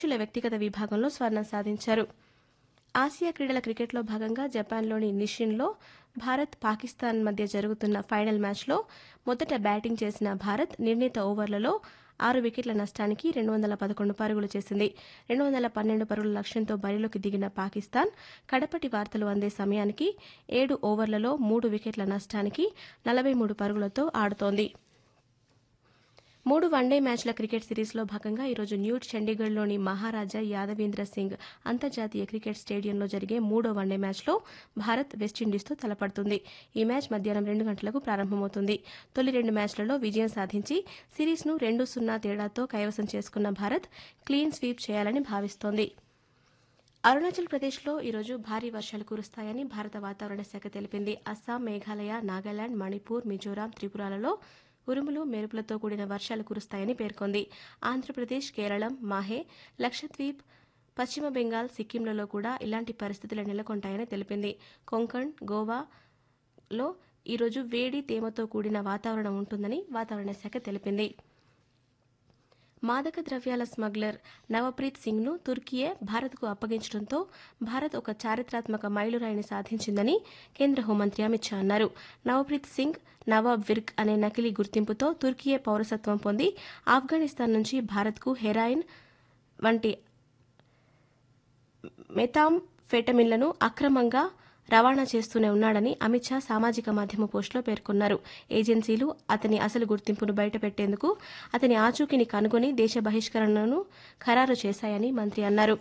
పురుషుల వ్యక్తిగత విభాగంలో స్వర్ణం సాధించారు. ఆసియా క్రీడల క్రికెట్లో భాగంగా జపాన్లోని నిషిన్లో భారత్ పాకిస్తాన్ మధ్య జరుగుతున్న ఫైనల్ మ్యాచ్లో మొదట బ్యాటింగ్ చేసిన భారత్ నిర్ణీత ఓవర్లలో 6 వికెట్ల నష్టానికి 211 పరుగులు చేసింది. 212 పరుగుల లక్ష్యంతో బరిలోకి దిగిన పాకిస్తాన్ కడపటి వార్తలు అందే సమయానికి 7 ఓవర్లలో 3 వికెట్ల నష్టానికి 43 పరుగులతో ఆడుతోంది. 3 వన్డే మ్యాచ్ల క్రికెట్ సిరీస్లో భాగంగా ఈరోజు న్యూ చండీగఢ్లోని మహారాజా యాదవీంద్ర సింగ్ అంతర్జాతీయ క్రికెట్ స్టేడియంలో జరిగే 3వ వన్డే మ్యాచ్లో భారత్ వెస్టిండీస్తో తలపడుతుంది. ఈ మ్యాచ్ మధ్యాహ్నం 2 గంటలకు ప్రారంభమవుతుంది. తొలి 2 మ్యాచ్లలో విజయం సాధించి సిరీస్ను 2-0 తేడాతో కైవసం చేసుకున్న భారత్ క్లీన్ స్వీప్ చేయాలని భావిస్తోంది. అరుణాచల్ ప్రదేశ్లో ఈరోజు భారీ వర్షాలు కురుస్తాయని భారత వాతావరణ శాఖ తెలిపింది. అస్సాం, మేఘాలయ, నాగాలాండ్, మణిపూర్, మిజోరాం, త్రిపురలలో ఉరుములు, మెరుపులతో కూడిన వర్షాలు కురుస్తాయని పేర్కొంది. ఆంధ్రప్రదేశ్, కేరళం, మాహే, లక్షద్వీప్, పశ్చిమ బెంగాల్, సిక్కింలలో కూడా ఇలాంటి పరిస్థితులు నెలకొంటాయని తెలిపింది. కొంకణ్, గోవాలో ఈరోజు వేడి, తేమతో కూడిన వాతావరణం ఉంటుందని వాతావరణ శాఖ తెలిపింది. మాదక ద్రవ్యాల స్మగ్లర్ నవప్రీత్ సింగ్ను తుర్కియే భారత్కు అప్పగించడంతో భారత్ ఒక చారిత్రాత్మక మైలురాయిని సాధించిందని కేంద్ర హోంమంత్రి అమిత్ షా అన్నారు. నవప్రీత్ సింగ్ నవాబ్ విర్క్ అనే నకిలీ గుర్తింపుతో తుర్కియే పౌరసత్వం పొంది ఆఫ్ఘనిస్తాన్ నుంచి భారత్కు హెరాయిన్ వంటి మెథాంఫెటమిన్లను అక్రమంగా రవాణా చేస్తూనే ఉన్నాడని అమిత్ షా సామాజిక మాధ్యమ పోస్టులో పేర్కొన్నారు. ఏజెన్సీలు అతని అసలు గుర్తింపును బయటపెట్టేందుకు అతని ఆచూకీని కనుగొని దేశ బహిష్కరణను ఖరారు చేశాయని మంత్రి అన్నారు.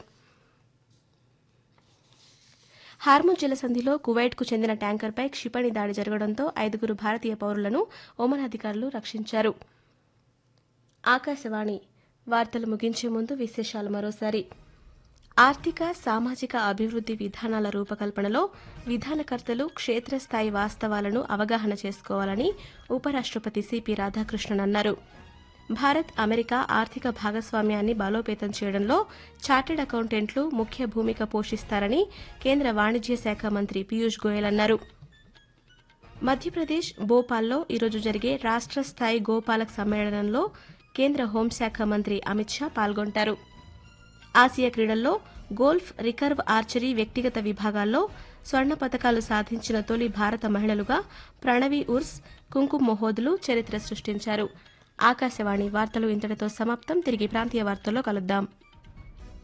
హార్ముజ్ జలసంధిలో కువైట్కు చెందిన ట్యాంకర్పై క్షిపణి దాడి జరగడంతో 5 భారతీయ పౌరులను ఒమన్ అధికారులు రక్షించారు. ఆకాశవాణి వార్తలు ముగించే ముందు విశేషాలు మరోసారి. ఆర్థిక, సామాజిక అభివృద్ది విధానాల రూపకల్పనలో విధానకర్తలు క్షేత్రస్థాయి వాస్తవాలను అవగాహన చేసుకోవాలని ఉపరాష్టపతి సిపి రాధాకృష్ణన్ అన్నారు. భారత్, అమెరికా ఆర్థిక భాగస్వామ్యాన్ని బలోపేతం చేయడంలో చార్టెడ్ అకౌంటెంట్లు ముఖ్య భూమిక పోషిస్తారని కేంద్ర వాణిజ్య శాఖ మంత్రి పీయూష్ గోయల్ అన్నారు. మధ్యప్రదేశ్ భోపాల్లో ఈరోజు జరిగే రాష్ట్ర స్థాయి గోపాలక్ సమ్మేళనంలో కేంద్ర హోంశాఖ మంత్రి అమిత్ షా పాల్గొంటారు. ఆసియా క్రీడల్లో గోల్ఫ్, రికర్వ్ ఆర్చరీ వ్యక్తిగత విభాగాల్లో స్వర్ణ పతకాలు సాధించిన తొలి భారత మహిళలుగా ప్రణవి ఉర్స్, కుంకుమ్ మొహోద్లు చరిత్ర సృష్టించారు. ఆకాశవాణి వార్తలు ఇంతటితో సమాప్తం. తిరిగి ప్రాంతీయ వార్తల్లో కలుద్దాం.